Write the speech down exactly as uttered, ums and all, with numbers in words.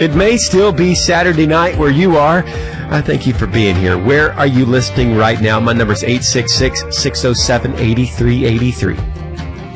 It may still be Saturday night where you are. I thank you for being here. Where are you listening right now? My number is eight six six, six oh seven, eight three eight three.